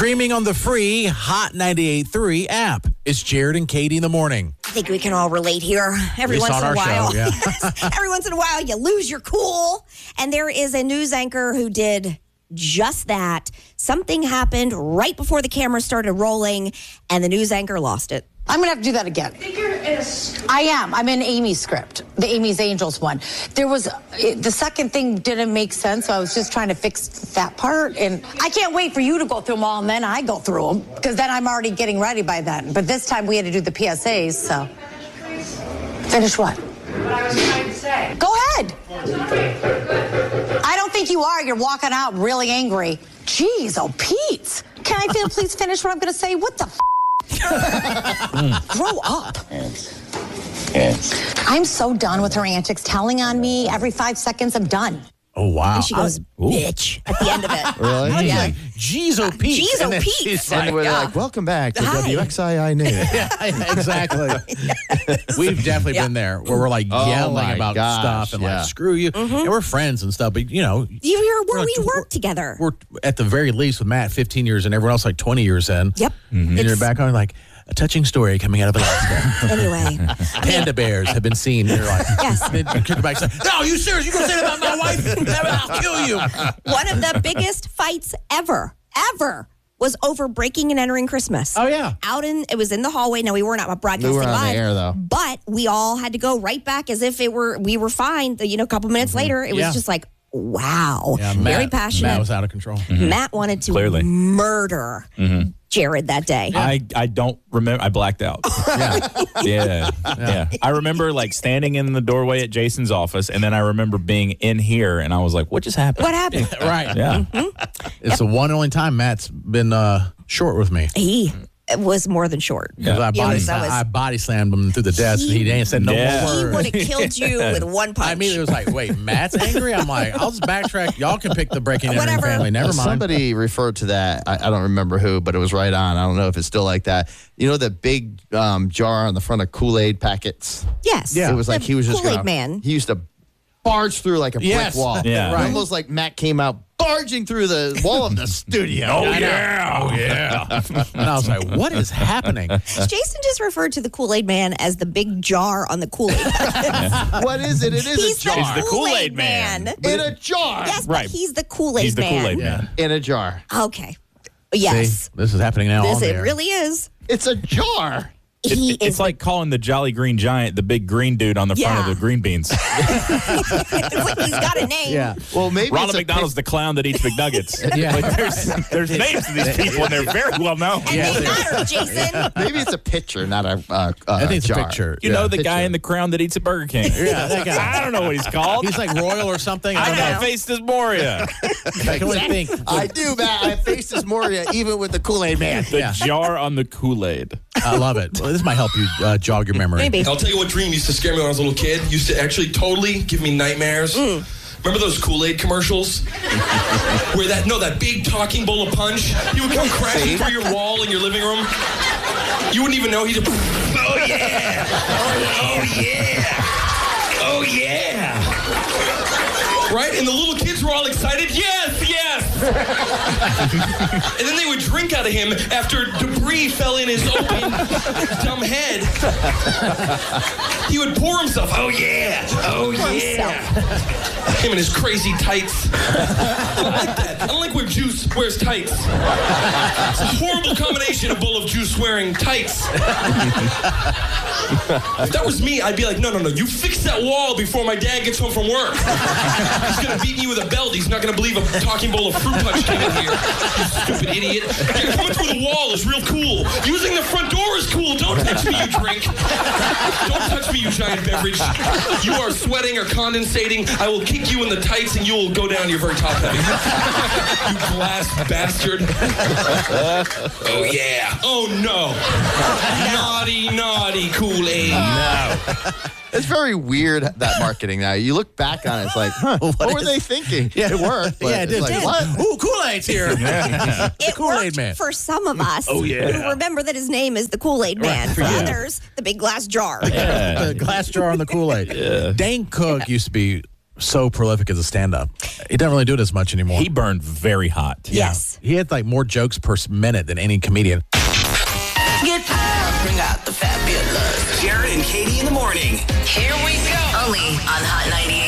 Streaming on the free Hot 98.3 app. It's Jared and Katie in the morning. I think we can all relate here. Every once in a while. Show, yeah. Every once in a while, you lose your cool. And there is a news anchor who did just that. Something happened right before the camera started rolling, and the news anchor lost it. I'm going to have to do that again. I think you're in a script. I am. I'm in Amy's script, the Amy's Angels one. The second thing didn't make sense, so I was just trying to fix that part. And I can't wait for you to go through them all, and then I go through them, because then I'm already getting ready by then. But this time we had to do the PSAs, so. Finish what? What I was trying to say. Go ahead. It's all right. Good. I don't think you are. You're walking out really angry. Jeez, oh, Pete. Can I please finish what I'm going to say? What the Grow up. Yes. I'm so done with her antics, telling on me every 5 seconds. I'm done. Oh, wow. And she goes, bitch, at the end of it. Really? Oh, yeah. Like, Jeez, oh, Pete. Jeez, oh, And then Pete. she's And like, we're yeah. like, welcome back to Hi. WXII News. yeah, exactly. We've definitely been there where we're like Oh, yelling my about gosh, stuff and yeah. like, screw you. And we're friends and stuff, but You're where we work together. We're at the very least with Matt 15 years and everyone else like 20 years in. Yep. And you're back on like a touching story coming out of Alaska. Anyway. Panda bears have been seen. And you're like, Yes. And then you kick back and say, no, you serious? You gonna say that about my wife? I'll kill you. One of the biggest fights ever was over breaking and entering Christmas. Oh, yeah. It was in the hallway. No, we were not broadcasting We were on the live. air, though. But we all had to go right back as if we were fine. A couple minutes later, it was Yeah. just like, wow. Yeah, Very Matt passionate. was out of control. Matt wanted to Clearly. murder Jared that day. I don't remember. I blacked out. Yeah. I remember like standing in the doorway at Jason's office, and then I remember being in here, and I was like, "What just happened?" What happened? Right. Yeah. It's the one only time Matt's been short with me. He was more than short. Because I body slammed him through the desk, and he ain't said no Yeah. more He words. would have killed you with one punch. I immediately was like, wait, Matt's angry? I'm like, I'll just backtrack. Y'all can pick the breaking and entering Whatever. family. Never mind. Somebody referred to that. I don't remember who, but it was right on. I don't know if it's still like that. You know the big jar on the front of Kool-Aid packets? Yes. Yeah. It was like The he was just Kool-Aid gonna, man. He used to barge through like a brick Yes. wall. Yeah. Right. Almost like Matt came out barging through the wall of the studio. Oh, yeah. And I was like, what is happening? Jason just referred to the Kool-Aid man as the big jar on the Kool-Aid. What is it? It is He's a jar. He's the Kool-Aid man. In a jar. Yes, Right. but he's the Kool-Aid He's the man. Kool-Aid man. In a jar. Okay. Yes. See, this is happening now on It there. really is. It's a jar. It's like calling the Jolly Green Giant the big green dude on the front of Yeah. the green beans. It's like he's got a name. Yeah. Well, maybe Ronald it's a McDonald's the clown that eats McNuggets. Yeah. Like, there's names to these people, and they're very well known. And Yeah. they matter, Jason. Maybe it's a picture, not a I think it's jar. a picture. You know the picture. guy in the crown that eats at Burger King. Yeah, that guy. I don't know what he's called. He's like royal or something. I I don't know. got faced as Moria. I can only think. I do, Matt. I faced this Moria even with the Kool-Aid man. The Yeah. jar on the Kool-Aid. I love it. Well, this might help you jog your memory. Maybe. I'll tell you what dream used to scare me when I was a little kid. Used to actually totally give me nightmares. Remember those Kool-Aid commercials? Where that big talking bowl of punch, he would come crashing through your wall in your living room. You wouldn't even know he'd oh yeah! Oh yeah! Oh yeah! Right? And the little kids were all excited. Yes, yes! And then they would drink out of him after debris fell in his open, dumb head. He would pour himself. Oh, yeah. Oh, yeah. Him and his crazy tights. I don't like that. I don't like when Juice wears tights. It's a horrible combination, a bowl of Juice wearing tights. If that was me, I'd be like, no. You fix that wall before my dad gets home from work. He's going to beat me with a belt. He's not going to believe a talking bowl of fruit punch came in here. You stupid idiot. Coming through the wall is real cool. Using the front door is cool. Don't touch me, you drink. Don't touch me, you giant beverage. You are sweating or condensating. I will kick you in the tights and you will go down your very top heavy. You glass bastard. Oh, yeah. Oh, no. Naughty Kool-Aid. No. It's very weird, that marketing now. You look back on it, it's like, what were they thinking? Yeah. It worked. But Yeah, it it's did. like, what? Ooh, Kool-Aid's here. It Kool-Aid worked man. for some of us Oh, yeah. who remember that his name is the Kool-Aid man. For others, the big glass jar. The glass jar on the Kool-Aid. Dane Cook used to be so prolific as a stand-up. He doesn't really do it as much anymore. He burned very hot. Yes. He had like more jokes per minute than any comedian. Get bring out the fabulous. Jared and Katie in the morning. Here we go. Only on Hot 98.